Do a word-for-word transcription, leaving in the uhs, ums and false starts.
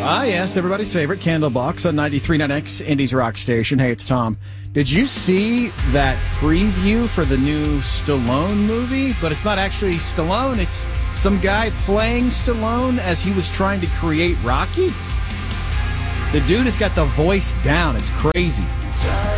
Ah, yes, everybody's favorite Candlebox on ninety-three point nine X, Indy's rock station. Hey, it's Tom. Did you see that preview for the new Stallone movie? But it's not actually Stallone. It's some guy playing Stallone as he was trying to create Rocky. The dude has got the voice down. It's crazy.